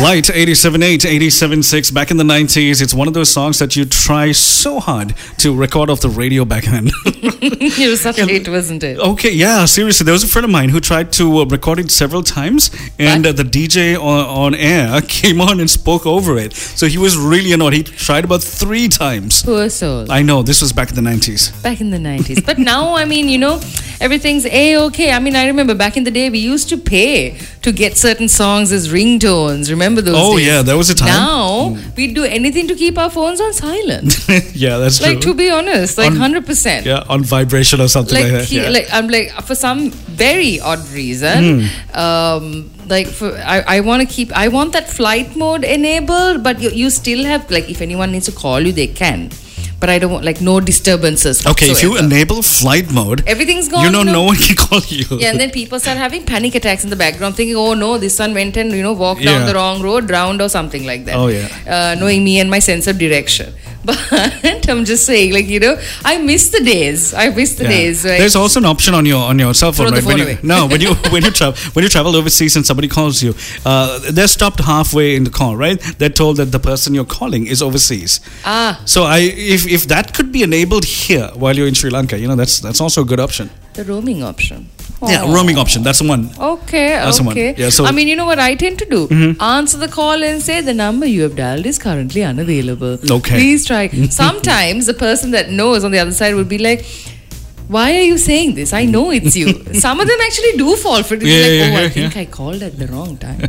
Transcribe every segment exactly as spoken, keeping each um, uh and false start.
Right, eighty-seven point eight, eighty-seven point six. Back in the nineties, it's one of those songs that you try so hard to record off the radio back then. It was such a hit, wasn't it? Okay, yeah, seriously. There was a friend of mine who tried to uh, record it several times, and uh, the D J on, on air came on and spoke over it. So he was really annoyed. He tried about three times. Poor soul. I know, this was back in the nineties. Back in the nineties. But now, I mean, you know, everything's A-okay. I mean, I remember back in the day, we used to pay to get certain songs as ringtones. Remember those Oh, days? yeah, there was a time. Now, mm. we'd do anything to keep our phones on silent. Yeah, that's true. Like, to be honest, like on, one hundred percent. Yeah, on vibration or something like, like that. He, Yeah. like I'm like, for some very odd reason, mm. um, like for, I, I want to keep, I want that flight mode enabled, but you, you still have, like, if anyone needs to call you, they can. But I don't want, like, no disturbances. Okay, whatsoever. if you enable flight mode, everything's gone. You know, you know, no one can call you. Yeah, and then people start having panic attacks in the background, thinking, "Oh no, this son went and you know walked Yeah. down the wrong road, drowned or something like that." Oh yeah. Uh, knowing me and my sense of direction. But I'm just saying, like, you know, I miss the days. I miss the Yeah. days. Right? There's also an option on your on your cell phone, Throw right? the When phone you, away. no, when you when you travel when you travel overseas and somebody calls you, uh, they're stopped halfway in the call, right? They're told that the person you're calling is overseas. Ah. So I, if if that could be enabled here while you're in Sri Lanka, you know, that's that's also a good option. The roaming option. Yeah, Oh. roaming option. That's the one. Okay, That's the one. okay. Yeah, so- I mean, you know what I tend to do? Mm-hmm. Answer the call and say the number you have dialed is currently unavailable. Okay. Please try. Sometimes the person that knows on the other side would be like, why are you saying this? I know it's you. Some of them actually do fall for it. It's Yeah, like, yeah, oh, I yeah, think yeah. I called at the wrong time.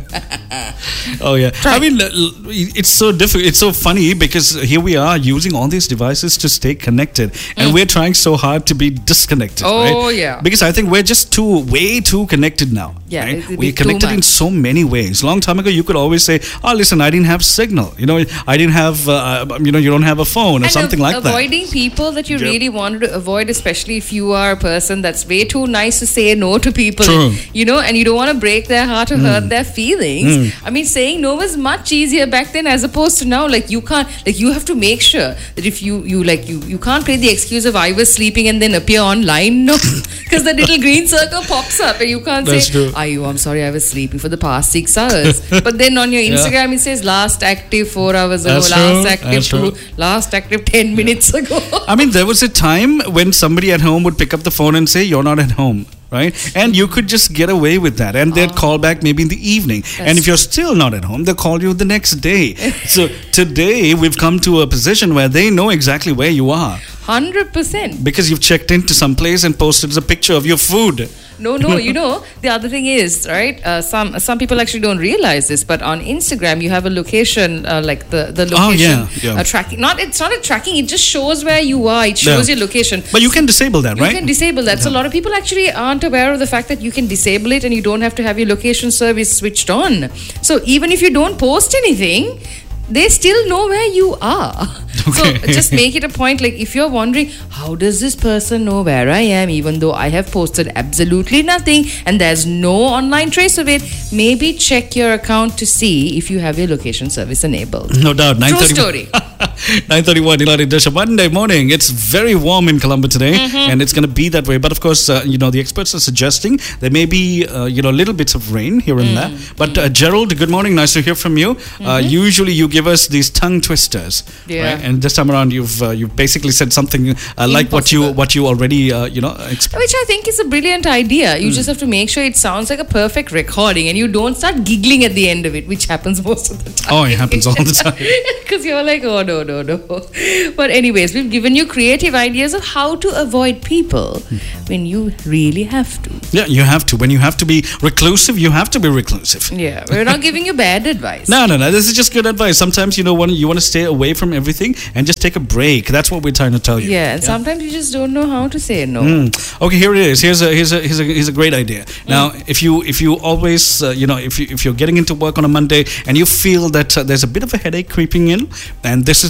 Oh yeah. Try. I mean, uh, it's so difficult. It's so funny because here we are using all these devices to stay connected, and Mm. we're trying so hard to be disconnected. Oh, right? yeah. Because I think we're just too, way too connected now. Yeah, right? it's a We're bit too connected in much. so many ways. Long time ago, you could always say, "Oh, listen, I didn't have signal. You know, I didn't have. Uh, you know, you don't have a phone or And something av- like that." avoiding people that you Yep. really wanted to avoid, especially if you are a person that's way too nice to say no to people. True. You know, and you don't want to break their heart or hurt their feelings. I mean, saying no was much easier back then as opposed to now. Like, you can't, like, you have to make sure that if you, you like, you, you can't play the excuse of I was sleeping and then appear online. No, because the little green circle pops up and you can't That's say, true. "Are you, I'm sorry, I was sleeping for the past six hours. But then on your Yeah. Instagram, it says last active four hours ago, That's last true, active that's two, true. last active ten minutes ago. I mean, there was a time when somebody at home would pick up the phone and say, "You're not at home." Right? And you could just get away with that. And they'd call back maybe in the evening. And if you're still not at home, they'll call you the next day. So today, we've come to a position where they know exactly where you are. one hundred percent. Because you've checked into some place and posted a picture of your food. No, no, you know, the other thing is, right, uh, some some people actually don't realize this, but on Instagram, you have a location, uh, like the, the Oh, location yeah, yeah. Uh, tracking. Not, it's not a tracking, it just shows where you are, it shows Yeah. your location. But you can disable that, You right? can disable that. So a lot of people actually aren't aware of the fact that you can disable it and you don't have to have your location service switched on. So even if you don't post anything, they still know where you are. Okay. So just make it a point, like, if you're wondering, how does this person know where I am, even though I have posted absolutely nothing and there's no online trace of it, maybe check your account to see if you have your location service enabled. No doubt. True story. nine thirty-one, Nilari Desha. Monday morning. It's very warm in Colombo today, Mm-hmm. and it's going to be that way. But of course, uh, you know, the experts are suggesting there may be, uh, you know, little bits of rain here and Mm. there. But uh, Gerald, good morning. Nice to hear from you. Uh, usually, you give us these tongue twisters, Mm-hmm. Yeah. right? And this time around, you've uh, you've basically said something uh, like what you Impossible. what you already uh, you know exp- Which I think is a brilliant idea. You just have to make sure it sounds like a perfect recording and you don't start giggling at the end of it, which happens most of the time. Oh, it happens all the time. Because you're like, oh, no, no, no. But anyways, we've given you creative ideas of how to avoid people when you really have to. Yeah, you have to. When you have to be reclusive, you have to be reclusive. Yeah, we're not giving you bad advice. No, no, no. This is just good advice. Sometimes you know when you want to stay away from everything and just take a break. That's what we're trying to tell you. Yeah, and sometimes you just don't know how to say no. Mm. Okay, here it is. Here's a here's a here's a, here's a great idea. Now, if you if you always uh, you know if you if you're getting into work on a Monday and you feel that uh, there's a bit of a headache creeping in, and this is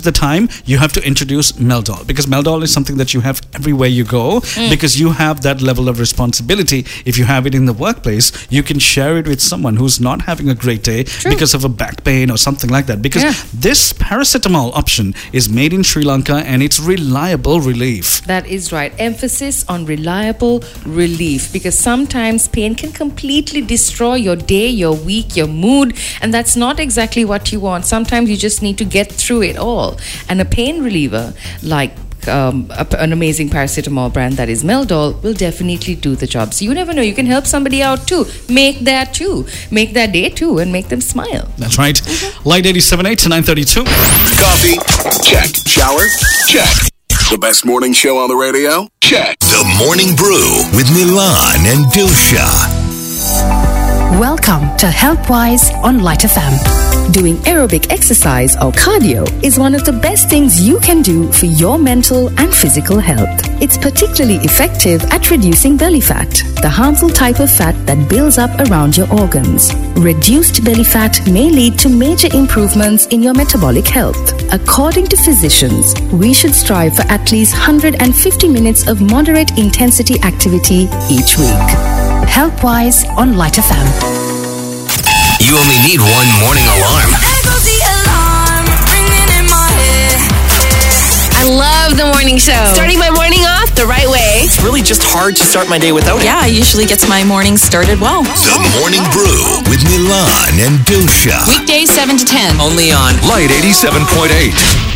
the time you have to introduce Meldol, because Meldol is something that you have everywhere you go, mm. because you have that level of responsibility. If you have it in the workplace, you can share it with someone who's not having a great day True. because of a back pain or something like that. Because yeah. this paracetamol option is made in Sri Lanka and it's reliable relief. That is right. Emphasis on reliable relief, because sometimes pain can completely destroy your day, your week, your mood, and that's not exactly what you want. Sometimes you just need to get through it all. And a pain reliever like Um, a, an amazing paracetamol brand that is Meldol will definitely do the job. So you never know, you can help somebody out too. Make that too. Make that day too and make them smile. That's right. Mm-hmm. Light eighty-seven point eight to nine thirty-two. Coffee? Check. Shower? Check. The best morning show on the radio? Check. The Morning Brew with Milan and Dilsha. Welcome to HealthWise on Light F M. Doing aerobic exercise or cardio is one of the best things you can do for your mental and physical health. It's particularly effective at reducing belly fat, the harmful type of fat that builds up around your organs. Reduced belly fat may lead to major improvements in your metabolic health. According to physicians, we should strive for at least one hundred fifty minutes of moderate intensity activity each week. HealthWise on Light F M. You only need one morning alarm. There goes the alarm, ringing in my head. I love the morning show. Starting my morning off the right way. It's really just hard to start my day without it. Yeah, it usually gets my morning started well. The Morning Brew with Milan and Dilsha. Weekdays seven to ten. Only on Light eighty-seven point eight.